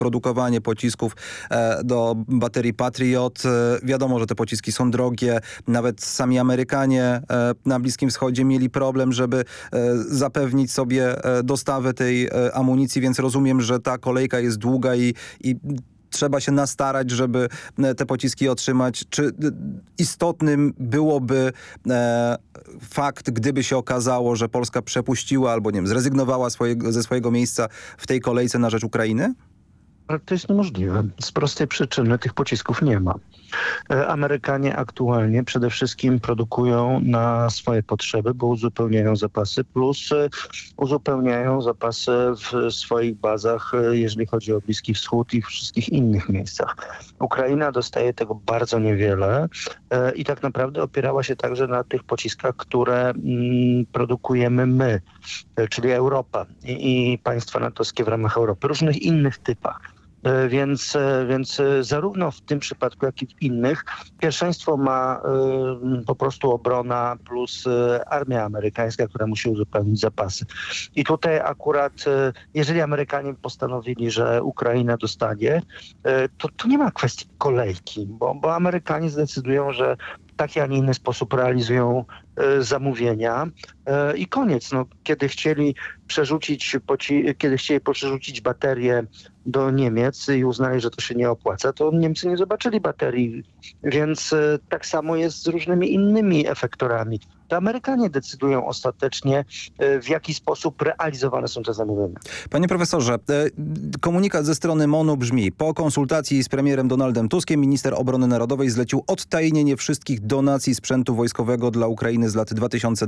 produkowanie pocisków do baterii Patriot. Wiadomo, że te pociski są drogie. Nawet sami Amerykanie na Bliskim Wschodzie mieli problem, żeby zapewnić sobie dostawę tej amunicji, więc rozumiem, że ta kolejka jest długa i trzeba się nastarać, żeby te pociski otrzymać. Czy istotnym byłoby fakt, gdyby się okazało, że Polska przepuściła albo nie wiem, zrezygnowała ze swojego miejsca w tej kolejce na rzecz Ukrainy? Ale to jest niemożliwe. Z prostej przyczyny tych pocisków nie ma. Amerykanie aktualnie przede wszystkim produkują na swoje potrzeby, bo uzupełniają zapasy, plus uzupełniają zapasy w swoich bazach, jeżeli chodzi o Bliski Wschód i w wszystkich innych miejscach. Ukraina dostaje tego bardzo niewiele i tak naprawdę opierała się także na tych pociskach, które produkujemy my, czyli Europa i państwa natowskie w ramach Europy, różnych innych typach. Więc zarówno w tym przypadku, jak i w innych pierwszeństwo ma po prostu obrona plus armia amerykańska, która musi uzupełnić zapasy. I tutaj akurat, jeżeli Amerykanie postanowili, że Ukraina dostanie, to nie ma kwestii kolejki, bo Amerykanie zdecydują, że w taki, a nie inny sposób realizują zamówienia i koniec. No, kiedy chcieli przerzucić baterię do Niemiec i uznali, że to się nie opłaca, to Niemcy nie zobaczyli baterii. Więc tak samo jest z różnymi innymi efektorami. To Amerykanie decydują ostatecznie, w jaki sposób realizowane są te zamówienia. Panie profesorze, komunikat ze strony MON-u brzmi: po konsultacji z premierem Donaldem Tuskiem minister obrony narodowej zlecił odtajnienie wszystkich donacji sprzętu wojskowego dla Ukrainy z lat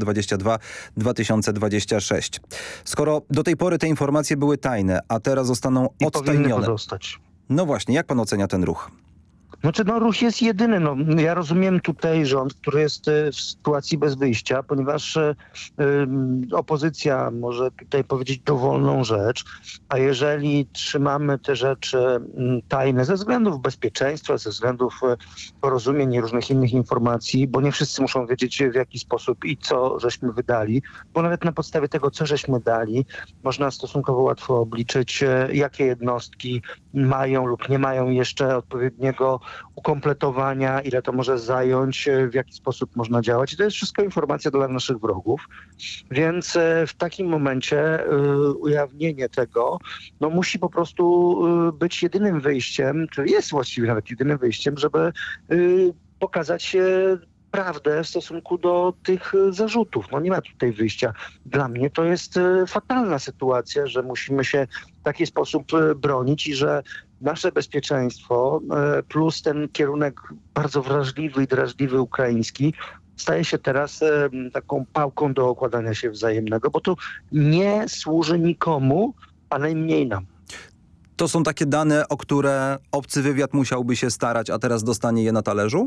2022-2026. Skoro do tej pory te informacje były tajne, a teraz zostaną odtajnione. No właśnie, jak pan ocenia ten ruch? Znaczy, ruch jest jedyny. Ja rozumiem tutaj rząd, który jest w sytuacji bez wyjścia, ponieważ opozycja może tutaj powiedzieć dowolną rzecz, a jeżeli trzymamy te rzeczy tajne ze względów bezpieczeństwa, ze względów porozumień i różnych innych informacji, bo nie wszyscy muszą wiedzieć, w jaki sposób i co żeśmy wydali, bo nawet na podstawie tego, co żeśmy dali, można stosunkowo łatwo obliczyć, jakie jednostki mają lub nie mają jeszcze odpowiedniego ukompletowania, ile to może zająć, w jaki sposób można działać. I to jest wszystko informacja dla naszych wrogów. Więc w takim momencie ujawnienie tego musi po prostu być jedynym wyjściem, czyli jest właściwie nawet jedynym wyjściem, żeby pokazać prawdę w stosunku do tych zarzutów. Nie ma tutaj wyjścia. Dla mnie to jest fatalna sytuacja, że musimy się w taki sposób bronić i że nasze bezpieczeństwo plus ten kierunek bardzo wrażliwy i drażliwy ukraiński staje się teraz taką pałką do okładania się wzajemnego, bo to nie służy nikomu, a najmniej nam. To są takie dane, o które obcy wywiad musiałby się starać, a teraz dostanie je na talerzu?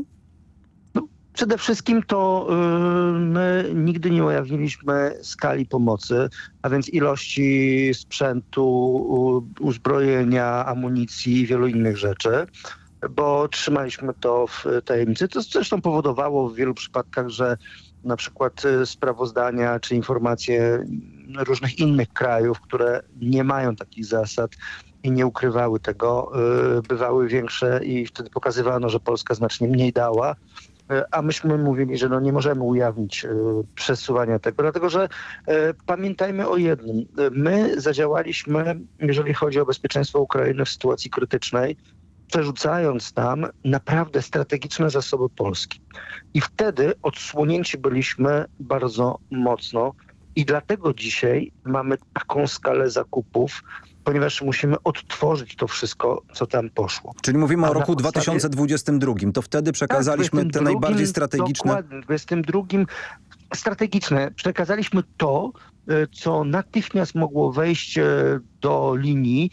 Przede wszystkim to my nigdy nie ujawniliśmy skali pomocy, a więc ilości sprzętu, uzbrojenia, amunicji i wielu innych rzeczy, bo trzymaliśmy to w tajemnicy. To zresztą powodowało w wielu przypadkach, że na przykład sprawozdania czy informacje różnych innych krajów, które nie mają takich zasad i nie ukrywały tego, bywały większe i wtedy pokazywano, że Polska znacznie mniej dała. A myśmy mówili, że nie możemy ujawnić przesuwania tego, dlatego że pamiętajmy o jednym. My zadziałaliśmy, jeżeli chodzi o bezpieczeństwo Ukrainy w sytuacji krytycznej, przerzucając tam naprawdę strategiczne zasoby Polski. I wtedy odsłonięci byliśmy bardzo mocno i dlatego dzisiaj mamy taką skalę zakupów, ponieważ musimy odtworzyć to wszystko, co tam poszło. Czyli mówimy o roku 2022. To wtedy przekazaliśmy te najbardziej strategiczne... Dokładnie, w 2022 strategiczne. Przekazaliśmy to, co natychmiast mogło wejść do linii,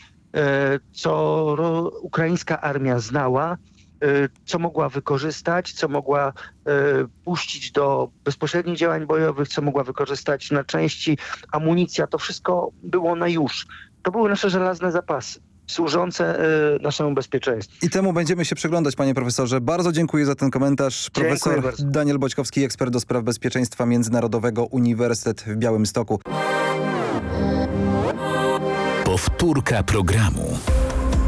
co ukraińska armia znała, co mogła wykorzystać, co mogła puścić do bezpośrednich działań bojowych, co mogła wykorzystać na części, amunicja. To wszystko było na już. To były nasze żelazne zapasy, służące naszemu bezpieczeństwu. I temu będziemy się przyglądać, panie profesorze. Bardzo dziękuję za ten komentarz. Profesor Daniel Boćkowski, ekspert do spraw bezpieczeństwa międzynarodowego, Uniwersytet w Białymstoku. Powtórka programu.